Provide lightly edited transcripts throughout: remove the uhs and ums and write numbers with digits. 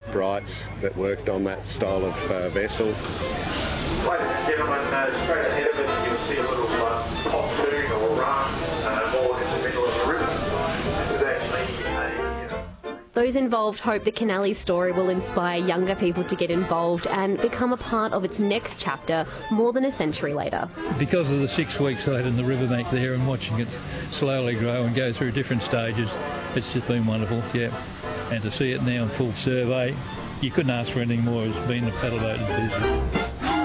uprights that worked on that style of vessel. Ladies and gentlemen, straight ahead of us you'll see a little pontoon or raft moored in the middle of the river. This is actually Those involved hope the Canally's story will inspire younger people to get involved and become a part of its next chapter more than a century later. Because of the 6 weeks I had in the riverbank there and watching it slowly grow and go through different stages, it's just been wonderful, yeah. And to see it now in full survey, you couldn't ask for anything more as being a paddle boat enthusiast.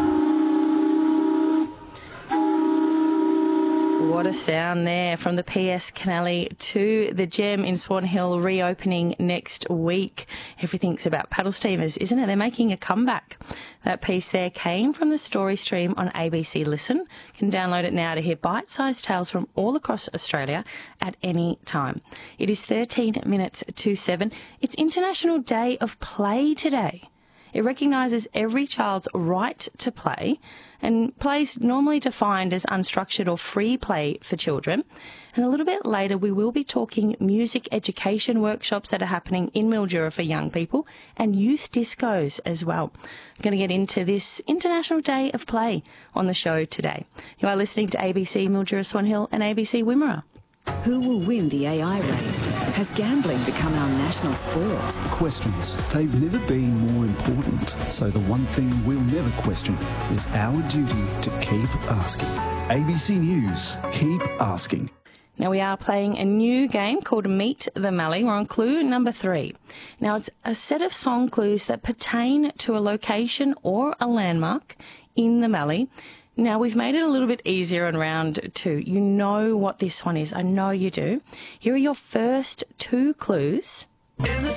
What a sound there from the PS Canally to the Gem in Swan Hill, reopening next week. Everything's about paddle steamers, isn't it? They're making a comeback. That piece there came from the story stream on ABC Listen. You can download it now to hear bite-sized tales from all across Australia at any time. It is 13 minutes to 7. It's International Day of Play today. It recognises every child's right to play, and play is normally defined as unstructured or free play for children. And a little bit later we will be talking music education workshops that are happening in Mildura for young people and youth discos as well. I'm going to get into this International Day of Play on the show today. You are listening to ABC Mildura Swan Hill and ABC Wimmera. Who will win the AI race? Has gambling become our national sport? Questions. They've never been more important. So the one thing we'll never question is our duty to keep asking. ABC News. Keep asking. Now we are playing a new game called Meet the Mallee. We're on clue number 3. Now it's a set of song clues that pertain to a location or a landmark in the Mallee. Now, we've made it a little bit easier on round 2. You know what this one is. I know you do. Here are your first 2 clues.